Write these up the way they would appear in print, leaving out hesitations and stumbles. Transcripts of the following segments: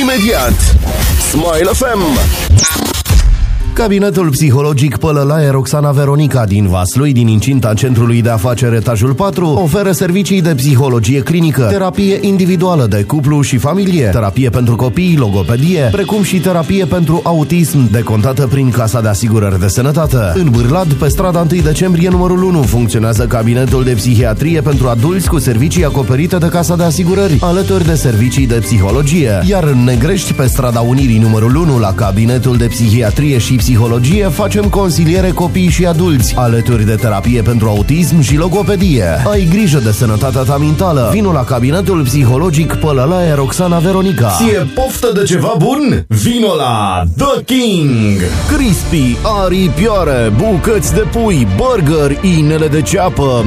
imediat. Smile FM. Cabinetul psihologic Pălălaie Roxana Veronica din Vaslui, din incinta Centrului de Afaceri etajul 4, oferă servicii de psihologie clinică, terapie individuală de cuplu și familie, terapie pentru copii, logopedie, precum și terapie pentru autism, decontată prin Casa de Asigurări de Sănătate. În Bârlad, pe strada 1 decembrie numărul 1, funcționează cabinetul de psihiatrie pentru adulți cu servicii acoperite de Casa de Asigurări, alături de servicii de psihologie. Iar în Negrești, pe strada Unirii numărul 1, la cabinetul de psihiatrie și psihologie, facem consiliere copii și adulți, alături de terapie pentru autism și logopedie. Ai grijă de sănătatea ta mentală. Vino la cabinetul psihologic Pălălaie Roxana Veronica. Ție poftă de ceva bun? Vino la The King! Crispy, aripioare, bucăți de pui, burger, inele de ceapă,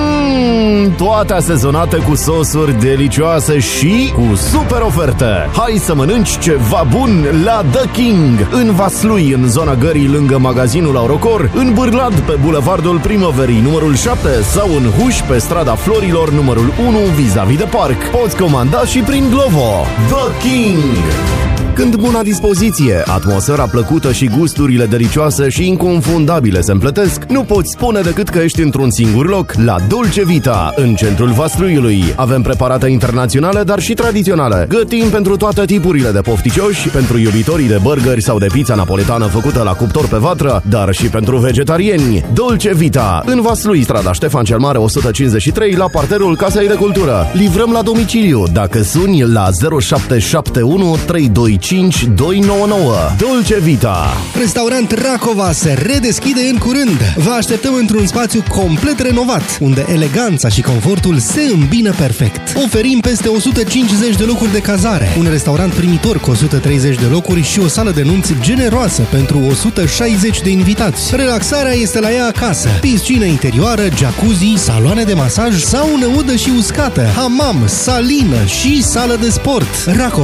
toate asezonate cu sosuri delicioase și cu super oferte. Hai să mănânci ceva bun la The King, în Vaslui, în zona Gării, lângă magazinul Aurocor, în Bârlad, pe bulevardul Primăverii numărul 7 sau în Huș, pe strada Florilor numărul 1, vis-a-vis de parc. Poți comanda și prin Glovo. The King! Când buna dispoziție, atmosfera plăcută și gusturile delicioase și inconfundabile se împletesc, nu poți spune decât că ești într-un singur loc, la Dolce Vita, în centrul Vasluiului. Avem preparate internaționale, dar și tradiționale. Gătim pentru toate tipurile de pofticioși, pentru iubitorii de burgeri sau de pizza napoletană făcută la cuptor pe vatră, dar și pentru vegetariani. Dolce Vita, în Vaslui, strada Ștefan cel Mare 153, la parterul Casei de Cultură. Livrăm la domiciliu, dacă suni la 0771 325 299. Dolce Vita. Restaurant Racova se redeschide în curând. Vă așteptăm într-un spațiu complet renovat, unde eleganța și confortul se îmbină perfect. Oferim peste 150 de locuri de cazare, un restaurant primitor cu 130 de locuri și o sală de nunți generoasă pentru 160 de invitați. Relaxarea este la ea acasă. Piscină interioară, jacuzzi, saloane de masaj, saună udă și uscată, hamam, salină și sală de sport. Racova